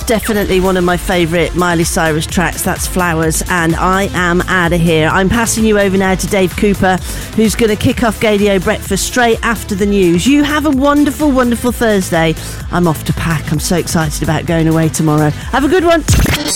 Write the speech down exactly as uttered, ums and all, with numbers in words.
definitely one of my favourite Miley Cyrus tracks. That's Flowers, and I am out of here. I'm passing you over now to Dave Cooper, who's going to kick off Gaydio Breakfast straight after the news. You have a wonderful, wonderful Thursday. I'm off to pack. I'm so excited about going away tomorrow. Have a good one.